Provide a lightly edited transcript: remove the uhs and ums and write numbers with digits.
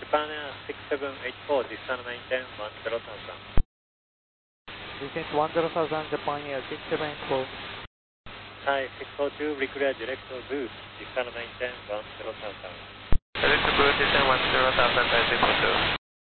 Japan Air 6784, descent maintain 10,000. Descent 10,000, Japan Air 6784. Thai 642, reclear direct boost, descent maintain 10,000. Direct boost, descent 10,000, Thai 642.